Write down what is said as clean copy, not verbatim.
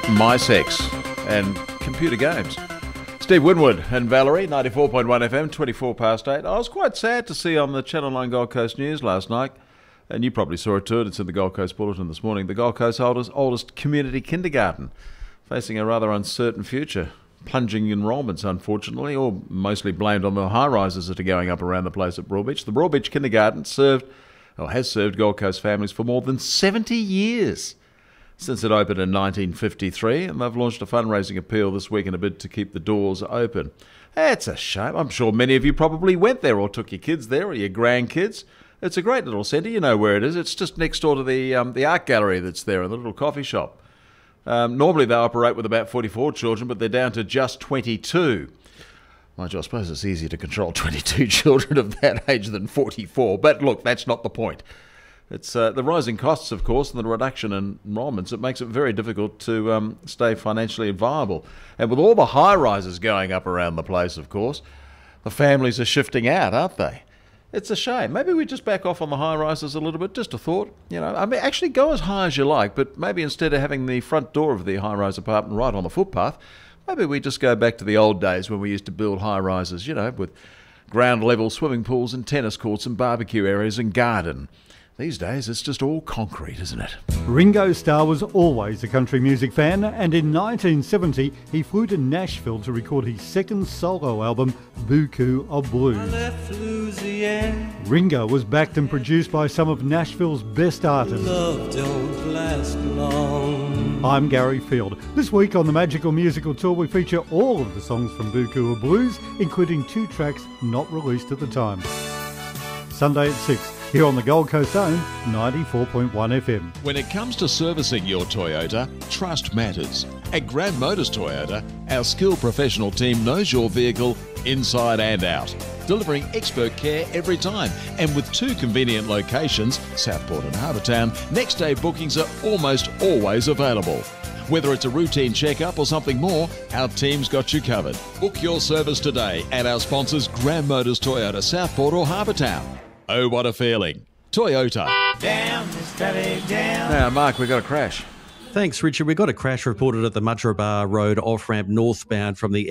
MySex and computer games. Steve Winwood and Valerie, 94.1 FM, 24 past 8. I was quite sad to see on the Channel 9 Gold Coast News last night, and you probably saw it too, it's in the Gold Coast Bulletin this morning, the Gold Coast oldest community kindergarten facing a rather uncertain future. Plunging enrolments, unfortunately, or mostly blamed on the high-rises that are going up around the place at Broadbeach. The Broadbeach Kindergarten has served Gold Coast families for more than 70 years since it opened in 1953, and they've launched a fundraising appeal this week in a bid to keep the doors open. It's a shame. I'm sure many of you probably went there or took your kids there or your grandkids. It's a great little centre. You know where it is. It's just next door to the art gallery that's there and the little coffee shop. Normally they operate with about 44 children, but they're down to just 22. Mind you, I suppose it's easier to control 22 children of that age than 44. But look, that's not the point. It's the rising costs, of course, and the reduction in enrolments. It makes it very difficult to stay financially viable. And with all the high-rises going up around the place, of course, the families are shifting out, aren't they? It's a shame. Maybe we just back off on the high-rises a little bit. Just a thought. You know, I mean, actually go as high as you like, but maybe instead of having the front door of the high-rise apartment right on the footpath, maybe we just go back to the old days when we used to build high-rises, you know, with ground-level swimming pools and tennis courts and barbecue areas and garden. These days, it's just all concrete, isn't it? Ringo Starr was always a country music fan, and in 1970 he flew to Nashville to record his second solo album, Buku of Blues. Ringo was backed and produced by some of Nashville's best artists. Love don't last long. I'm Gary Field. This week on the Magical Musical Tour we feature all of the songs from Buku of Blues, including 2 tracks not released at the time. Sunday at 6. Here on the Gold Coast own 94.1 FM. When it comes to servicing your Toyota, trust matters. At Grand Motors Toyota, our skilled professional team knows your vehicle inside and out, delivering expert care every time. And with 2 convenient locations, Southport and Harbour Town, next day bookings are almost always available. Whether it's a routine checkup or something more, our team's got you covered. Book your service today at our sponsors Grand Motors Toyota, Southport or Harbour Town. Oh, what a feeling. Toyota. Down, steady down. Now, Mark, we've got a crash. Thanks, Richard. We got a crash reported at the Mudgeeraba Road off-ramp northbound from the